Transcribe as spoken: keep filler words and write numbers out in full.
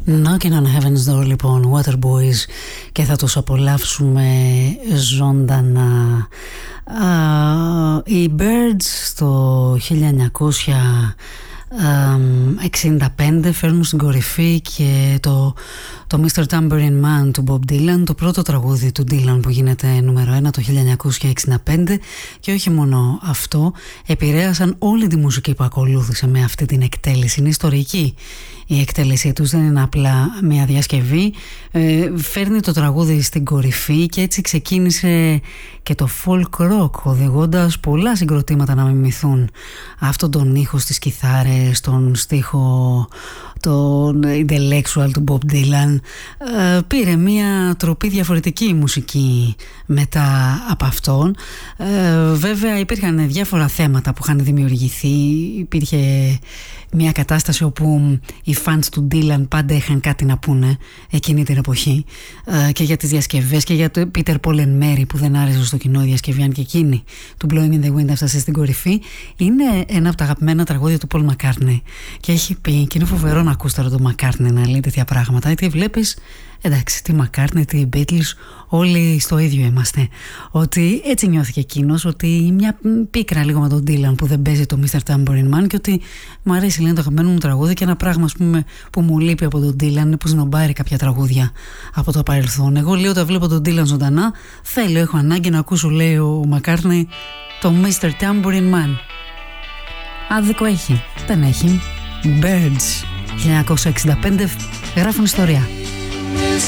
Knocking on Heaven's Door, λοιπόν, Waterboys, και θα τους απολαύσουμε ζωντανά. Uh, οι Birds το χίλια εννιακόσια εξήντα πέντε φέρνουν στην κορυφή και το, το μίστερ Tambourine Man του Bob Dylan, το πρώτο τραγούδι του Dylan που γίνεται νούμερο ένα το χίλια εννιακόσια εξήντα πέντε, και όχι μόνο αυτό, επηρέασαν όλη τη μουσική που ακολούθησε με αυτή την εκτέλεση. Είναι ιστορική η εκτέλεσή τους, δεν είναι απλά μια διασκευή, ε, φέρνει το τραγούδι στην κορυφή και έτσι ξεκίνησε και το folk rock, οδηγώντας πολλά συγκροτήματα να μιμηθούν αυτόν τον ήχο στις κιθάρες, τον στίχο, τον intellectual του Bob Dylan. Ε, πήρε μια τροπή διαφορετική μουσική μετά από αυτόν. Ε, βέβαια υπήρχαν διάφορα θέματα που είχαν δημιουργηθεί. Υπήρχε μια κατάσταση όπου οι fans του Dylan πάντα είχαν κάτι να πούνε εκείνη την εποχή, ε, και για τις διασκευές και για το Peter Paul and Mary που δεν άρεσε στο κοινό η διασκευή, αν και εκείνη του Blowing in the Wind έφτασε στην κορυφή. Είναι ένα από τα αγαπημένα τραγούδια του Paul McCartney και έχει πει, και είναι φοβερό να ακούς τώρα το McCartney να λέει τέτοια πράγματα, γιατί βλέπεις, εντάξει, τι McCartney, τι Beatles, όλοι στο ίδιο είμαστε. Ότι έτσι νιώθηκε εκείνος, ότι μια πίκρα λίγο με τον Dylan που δεν παίζει το μίστερ Tambourine Man, και ότι μου αρέσει, λένε, το αγαπημένο μου τραγούδι, και ένα πράγμα, ας πούμε, που μου λείπει από τον Dylan είναι που σνομπάρει κάποια τραγούδια από το παρελθόν. Εγώ λέω, όταν βλέπω τον Dylan ζωντανά, θέλω, έχω ανάγκη να ακούσω, λέει ο McCartney, το μίστερ Tambourine Man. Άδικο έχει, δεν έχει. Birds, χίλια εννιακόσια εξήντα πέντε, γράφουν ιστορία.